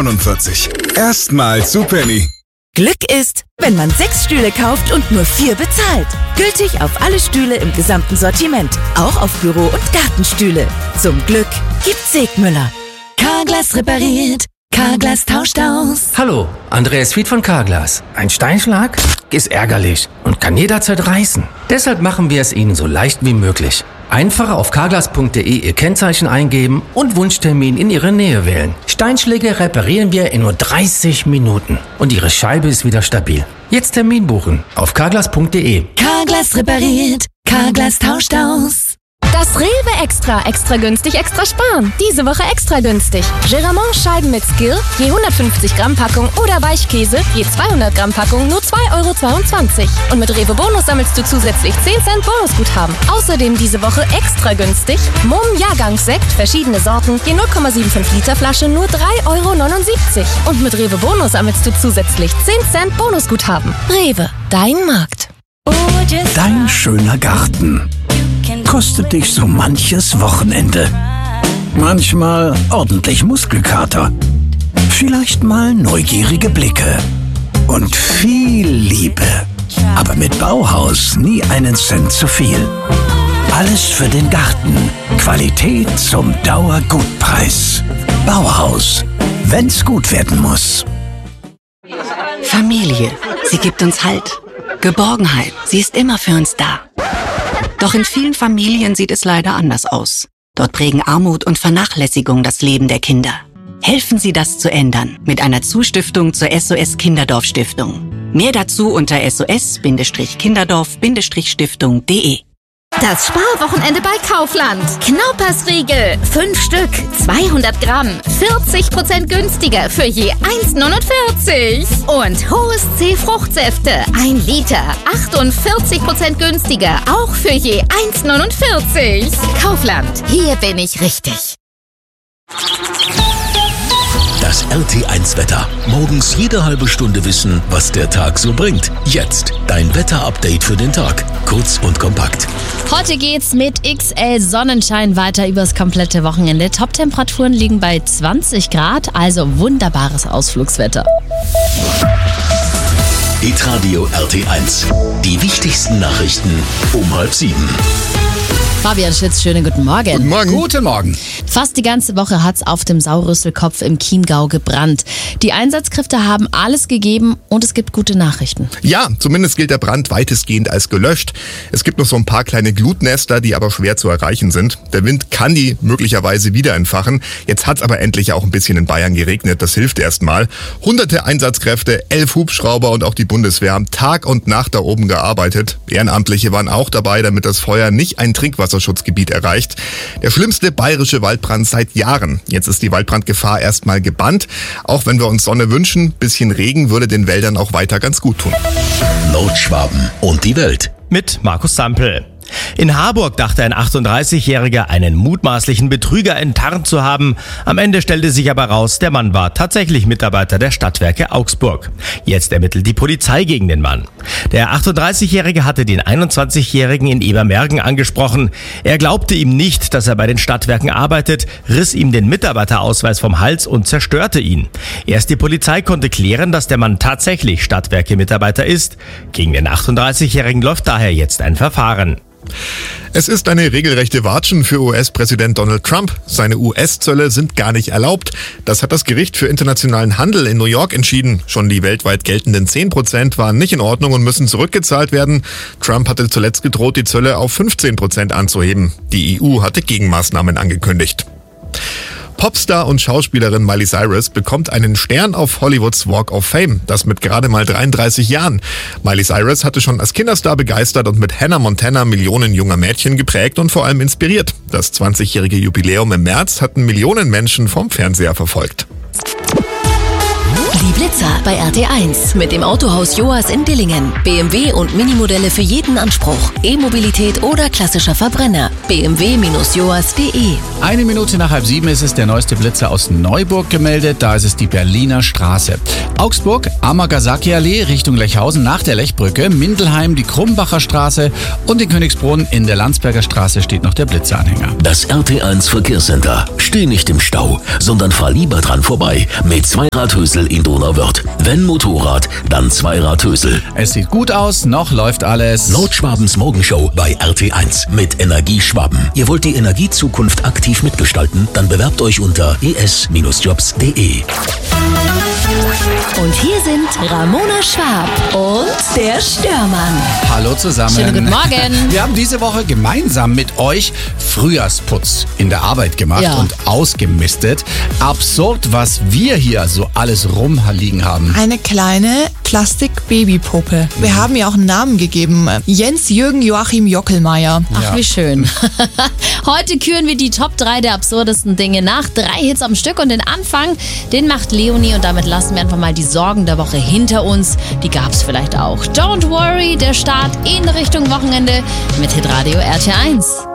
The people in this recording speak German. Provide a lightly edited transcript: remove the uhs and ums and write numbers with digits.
€1,49. Erstmal zu Penny. Glück ist, wenn man 6 Stühle kauft und nur 4 bezahlt. Gültig auf alle Stühle im gesamten Sortiment. Auch auf Büro- und Gartenstühle. Zum Glück gibt's Segmüller. Carglass repariert. Carglass tauscht aus. Hallo, Andreas Fied von Carglass. Ein Steinschlag ist ärgerlich und kann jederzeit reißen. Deshalb machen wir es Ihnen so leicht wie möglich. Einfach auf carglass.de Ihr Kennzeichen eingeben und Wunschtermin in Ihre Nähe wählen. Steinschläge reparieren wir in nur 30 Minuten und Ihre Scheibe ist wieder stabil. Jetzt Termin buchen auf carglass.de. Carglass repariert. Carglass tauscht aus. Das Rewe extra günstig, extra sparen. Diese Woche extra günstig. Geramont-Scheiben mit Skill, je 150 Gramm Packung oder Weichkäse, je 200 Gramm Packung, nur 2,22 €. Und mit Rewe Bonus sammelst du zusätzlich 10 Cent Bonusguthaben. Außerdem diese Woche extra günstig. Mumm Jahrgangssekt, verschiedene Sorten, je 0,75 Liter Flasche, nur 3,79 €. Und mit Rewe Bonus sammelst du zusätzlich 10 Cent Bonusguthaben. Rewe, dein Markt. Dein schöner Garten kostet dich so manches Wochenende. Manchmal ordentlich Muskelkater. Vielleicht mal neugierige Blicke. Und viel Liebe. Aber mit Bauhaus nie einen Cent zu viel. Alles für den Garten. Qualität zum Dauergutpreis. Bauhaus. Wenn's gut werden muss. Familie. Sie gibt uns Halt. Geborgenheit. Sie ist immer für uns da. Doch in vielen Familien sieht es leider anders aus. Dort prägen Armut und Vernachlässigung das Leben der Kinder. Helfen Sie, das zu ändern mit einer Zustiftung zur SOS Kinderdorf Stiftung. Mehr dazu unter sos-kinderdorf-stiftung.de. Das Sparwochenende bei Kaufland. Knaupersriegel, 5 Stück, 200 Gramm, 40% günstiger für je 1,49. Und Hohes C Fruchtsäfte, 1 Liter, 48% günstiger, auch für je 1,49. Kaufland, hier bin ich richtig. Das RT1-Wetter. Morgens jede halbe Stunde wissen, was der Tag so bringt. Jetzt dein Wetter-Update für den Tag. Kurz und kompakt. Heute geht's mit XL Sonnenschein weiter übers komplette Wochenende. Top-Temperaturen liegen bei 20 Grad, also wunderbares Ausflugswetter. Hitradio RT1. Die wichtigsten Nachrichten um 6:30. Fabian Schütz, schönen guten Morgen. Guten Morgen. Guten Morgen. Fast die ganze Woche hat's auf dem Saurüsselkopf im Chiemgau gebrannt. Die Einsatzkräfte haben alles gegeben und es gibt gute Nachrichten. Ja, zumindest gilt der Brand weitestgehend als gelöscht. Es gibt noch so ein paar kleine Glutnester, die aber schwer zu erreichen sind. Der Wind kann die möglicherweise wieder entfachen. Jetzt hat's aber endlich auch ein bisschen in Bayern geregnet. Das hilft erstmal. Hunderte Einsatzkräfte, 11 Hubschrauber und auch die Bundeswehr haben Tag und Nacht da oben gearbeitet. Ehrenamtliche waren auch dabei, damit das Feuer nicht ein Trinkwasserschutzgebiet erreicht. Der schlimmste bayerische Waldbrand seit Jahren. Jetzt ist die Waldbrandgefahr erstmal gebannt. Auch wenn wir uns Sonne wünschen, bisschen Regen würde den Wäldern auch weiter ganz gut tun. Nordschwaben und die Welt. Mit Markus Sampel. In Harburg dachte ein 38-Jähriger, einen mutmaßlichen Betrüger enttarnt zu haben. Am Ende stellte sich aber raus, der Mann war tatsächlich Mitarbeiter der Stadtwerke Augsburg. Jetzt ermittelt die Polizei gegen den Mann. Der 38-Jährige hatte den 21-Jährigen in Ebermergen angesprochen. Er glaubte ihm nicht, dass er bei den Stadtwerken arbeitet, riss ihm den Mitarbeiterausweis vom Hals und zerstörte ihn. Erst die Polizei konnte klären, dass der Mann tatsächlich Stadtwerke-Mitarbeiter ist. Gegen den 38-Jährigen läuft daher jetzt ein Verfahren. Es ist eine regelrechte Watschen für US-Präsident Donald Trump. Seine US-Zölle sind gar nicht erlaubt. Das hat das Gericht für internationalen Handel in New York entschieden. Schon die weltweit geltenden 10% waren nicht in Ordnung und müssen zurückgezahlt werden. Trump hatte zuletzt gedroht, die Zölle auf 15% anzuheben. Die EU hatte Gegenmaßnahmen angekündigt. Popstar und Schauspielerin Miley Cyrus bekommt einen Stern auf Hollywoods Walk of Fame, das mit gerade mal 33 Jahren. Miley Cyrus hatte schon als Kinderstar begeistert und mit Hannah Montana Millionen junger Mädchen geprägt und vor allem inspiriert. Das 20-jährige Jubiläum im März hatten Millionen Menschen vom Fernseher verfolgt. Blitzer bei RT1 mit dem Autohaus Joas in Dillingen. BMW und Minimodelle für jeden Anspruch. E-Mobilität oder klassischer Verbrenner. bmw-joas.de. 1 Minute nach 6:30 ist es der neueste Blitzer aus Neuburg gemeldet. Da ist es die Berliner Straße. Augsburg, Amagasaki-Allee Richtung Lechhausen nach der Lechbrücke. Mindelheim, die Krumbacher Straße und in Königsbrunn in der Landsberger Straße steht noch der Blitzeranhänger. Das RT1 Verkehrscenter. Steh nicht im Stau, sondern fahr lieber dran vorbei mit Zweiradhösel in Donauwörth. Wenn Motorrad, dann Zweiradhösel. Es sieht gut aus, noch läuft alles. Nordschwabens Morgenshow bei RT1 mit Energieschwaben. Ihr wollt die Energiezukunft aktiv mitgestalten? Dann bewerbt euch unter es-jobs.de. Und hier sind Ramona Schwab und der Störmann. Hallo zusammen. Schönen guten Morgen. Wir haben diese Woche gemeinsam mit euch Frühjahrsputz in der Arbeit gemacht und ausgemistet. Absurd, was wir hier so alles rumliegen haben. Eine kleine Plastik-Babypuppe. Wir haben ihr auch einen Namen gegeben. Jens-Jürgen Joachim Jockelmeier. Ach, wie schön. Heute küren wir die Top 3 der absurdesten Dinge nach. 3 Hits am Stück und den Anfang, den macht Leonie und damit lassen wir einfach mal die Sorgen der Woche hinter uns. Die gab's vielleicht auch. Don't worry, der Start in Richtung Wochenende mit Hitradio RT1.